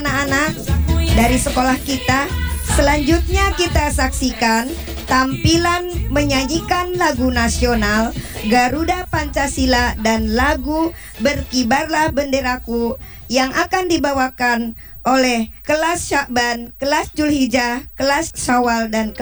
Anak-anak dari sekolah kita, selanjutnya kita saksikan tampilan menyanyikan lagu nasional Garuda Pancasila dan lagu Berkibarlah Benderaku yang akan dibawakan oleh kelas Syakban, kelas Julhijjah, kelas Syawal dan kelas